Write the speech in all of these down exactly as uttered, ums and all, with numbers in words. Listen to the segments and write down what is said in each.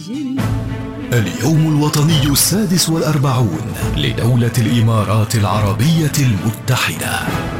اليوم الوطني السادس والأربعون لدولة الإمارات العربية المتحدة.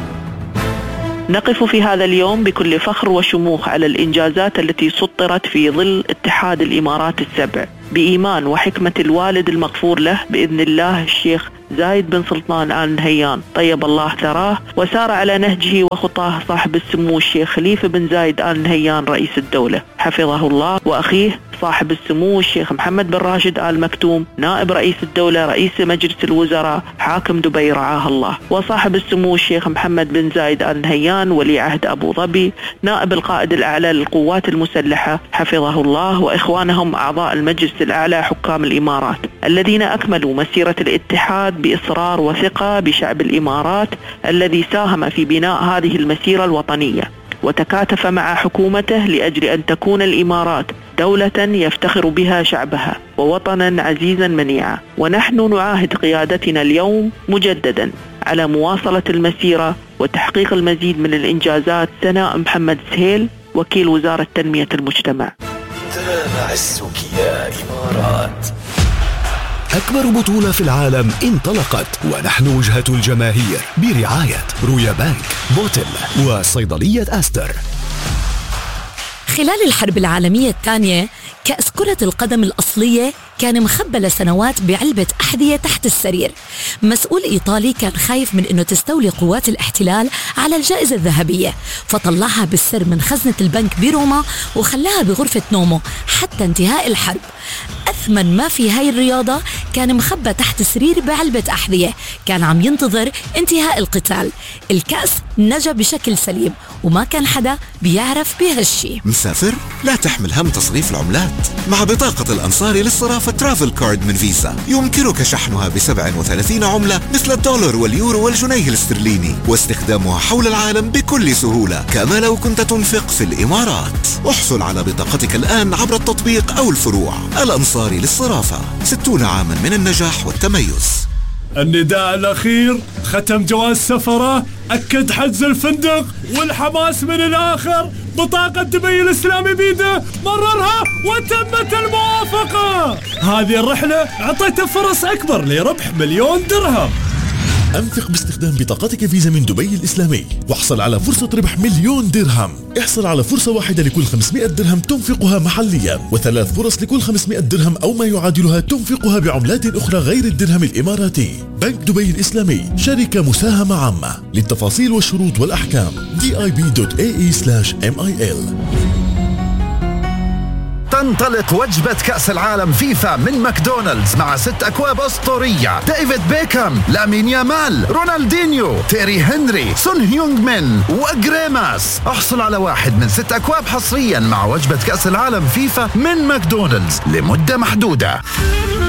نقف في هذا اليوم بكل فخر وشموخ على الإنجازات التي سطرت في ظل اتحاد الإمارات السبع، بإيمان وحكمة الوالد المغفور له بإذن الله الشيخ زايد بن سلطان آل نهيان طيب الله ثراه، وسار على نهجه وخطاه صاحب السمو الشيخ خليفة بن زايد آل نهيان رئيس الدولة حفظه الله، وأخيه صاحب السمو الشيخ محمد بن راشد آل مكتوم نائب رئيس الدولة رئيس مجلس الوزراء حاكم دبي رعاه الله، وصاحب السمو الشيخ محمد بن زايد آل نهيان ولي عهد أبو ظبي نائب القائد الأعلى للقوات المسلحة حفظه الله، وإخوانهم أعضاء المجلس الأعلى حكام الإمارات الذين أكملوا مسيرة الاتحاد بإصرار وثقة بشعب الإمارات الذي ساهم في بناء هذه المسيرة الوطنية، وتكاتف مع حكومته لأجل أن تكون الإمارات دولة يفتخر بها شعبها ووطنا عزيزا منيعا. ونحن نعاهد قيادتنا اليوم مجددا على مواصلة المسيرة وتحقيق المزيد من الإنجازات. سناء محمد سهيل وكيل وزارة تنمية المجتمع. ترى عزك يا إمارات. أكبر بطولة في العالم انطلقت، ونحن وجهة الجماهير برعاية رويا بانك، بوتل وصيدلية أستر. خلال الحرب العالمية الثانية كأس كرة القدم الأصلية كان مخبى لسنوات بعلبة أحذية تحت السرير. مسؤول إيطالي كان خايف من أنه تستولي قوات الاحتلال على الجائزة الذهبية، فطلعها بالسر من خزنة البنك بروما وخلاها بغرفة نومه حتى انتهاء الحرب. أثمن ما في هاي الرياضة كان مخبى تحت سرير بعلبة أحذية، كان عم ينتظر انتهاء القتال. الكأس نجا بشكل سليم وما كان حدا بيعرف بهالشي. مسافر؟ لا تحمل هم تصريف العملات. مع بطاقة الأنصاري للصرافة ترافل كارد من فيزا يمكنك شحنها ب سبعة وثلاثين عملة مثل الدولار واليورو والجنيه الاسترليني، واستخدامها حول العالم بكل سهولة كما لو كنت تنفق في الإمارات. احصل على بطاقتك الآن عبر التطبيق أو الفروع. الأنصاري للصرافة، ستون عاما من النجاح والتميز. النداء الأخير، ختم جواز سفره، أكد حجز الفندق، والحماس من الآخر. بطاقة دبي الإسلامي بيده، مررها وتمت الموافقة. هذه الرحلة أعطيته فرص أكبر لربح مليون درهم. أنفق باستخدام بطاقتك فيزا من دبي الإسلامي واحصل على فرصة ربح مليون درهم. احصل على فرصة واحدة لكل خمسمائة درهم تنفقها محليا، وثلاث فرص لكل خمسمائة درهم أو ما يعادلها تنفقها بعملات أخرى غير الدرهم الإماراتي. بنك دبي الإسلامي، شركة مساهمة عامة. للتفاصيل والشروط والأحكام دي آي بي دوت إيه إي سلاش إم آي إل. تنطلق وجبة كأس العالم فيفا من ماكدونالدز مع ست أكواب أسطورية: ديفيد بيكهام، لامين يامال، رونالدينيو، تيري هنري، سون هيونغ مين وغريماس. احصل على واحد من ست أكواب حصريا مع وجبة كأس العالم فيفا من ماكدونالدز لمدة محدودة.